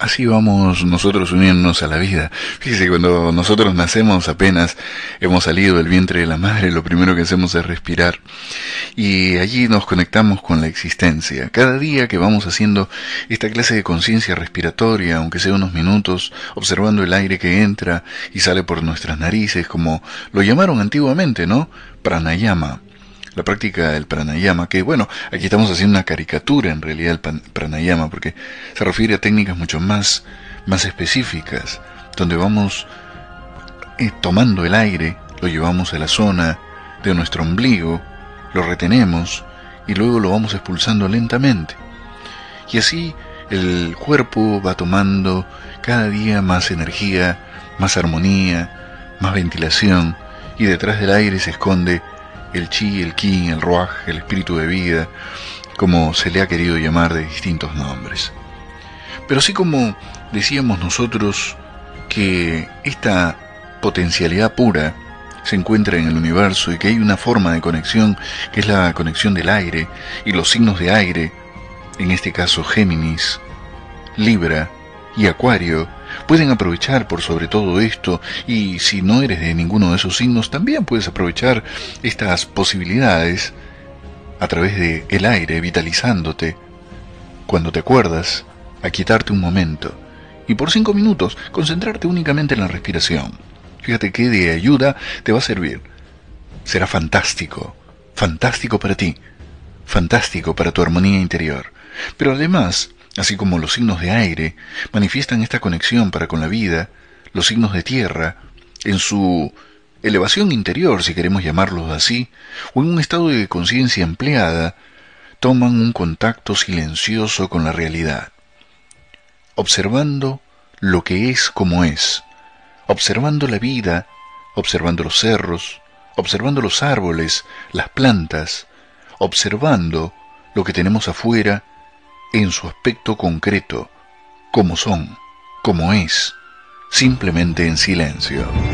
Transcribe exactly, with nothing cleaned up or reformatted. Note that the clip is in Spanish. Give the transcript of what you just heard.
Así vamos nosotros uniéndonos a la vida. Fíjese, cuando nosotros nacemos apenas hemos salido del vientre de la madre, lo primero que hacemos es respirar. Y allí nos conectamos con la existencia. Cada día que vamos haciendo esta clase de conciencia respiratoria, aunque sea unos minutos, observando el aire que entra y sale por nuestras narices, como lo llamaron antiguamente, ¿no? Pranayama. La práctica del pranayama, que bueno, aquí estamos haciendo una caricatura en realidad del pranayama, porque se refiere a técnicas mucho más, más específicas, donde vamos eh, tomando el aire, lo llevamos a la zona de nuestro ombligo, lo retenemos y luego lo vamos expulsando lentamente. Y así el cuerpo va tomando cada día más energía, más armonía, más ventilación, y detrás del aire se esconde el chi, el ki, el ruaj, el espíritu de vida, como se le ha querido llamar de distintos nombres. Pero así como decíamos nosotros que esta potencialidad pura se encuentra en el universo y que hay una forma de conexión que es la conexión del aire y los signos de aire, en este caso Géminis, Libra y Acuario, pueden aprovechar por sobre todo esto, y si no eres de ninguno de esos signos, también puedes aprovechar estas posibilidades a través de el aire, vitalizándote, cuando te acuerdas, a quietarte un momento, y por cinco minutos concentrarte únicamente en la respiración. Fíjate que de ayuda te va a servir. Será fantástico, fantástico para ti, fantástico para tu armonía interior. Pero además, así como los signos de aire manifiestan esta conexión para con la vida, los signos de tierra, en su elevación interior, si queremos llamarlos así, o en un estado de conciencia ampliada, toman un contacto silencioso con la realidad, observando lo que es como es, observando la vida, observando los cerros, observando los árboles, las plantas, observando lo que tenemos afuera, en su aspecto concreto, como son, como es, simplemente en silencio.